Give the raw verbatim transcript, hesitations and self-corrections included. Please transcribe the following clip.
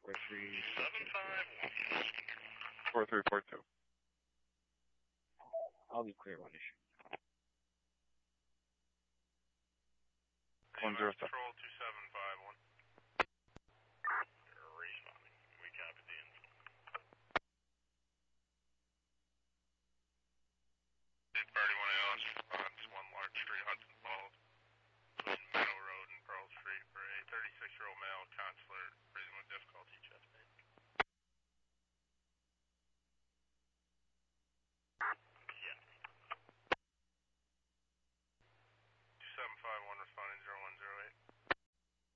four three seven five one. four three four two. I'll be clear one issue. One zero seven. Control two seven five one. Responding. We copy the info. Party one A L S response, one large three Hudson.